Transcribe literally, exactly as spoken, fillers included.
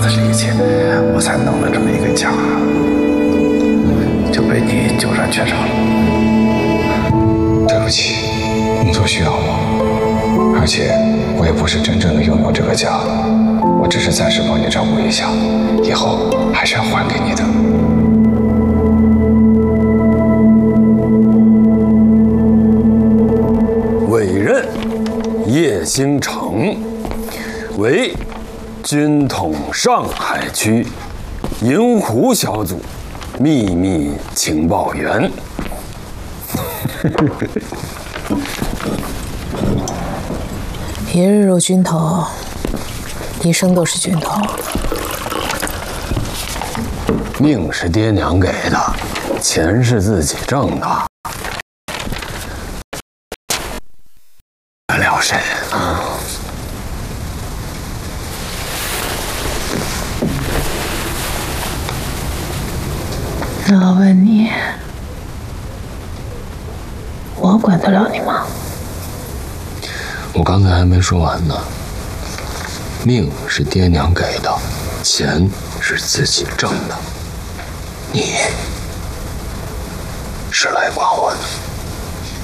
的力气，我才弄了这么一个家，就被你鸠占鹊巢了。 对不起，工作需要我，而且我也不是真正的拥有这个家，我只是暂时帮你照顾一下，以后还是要还给你的。 委任叶星辰为军统上海区银湖小组秘密情报员。 一日入军统，一生都是军统。 命是爹娘给的，钱是自己挣的，得了谁啊？ 那我问你，我管得了你吗？ 我刚才还没说完呢。命是爹娘给的，钱是自己挣的，你是来管我的。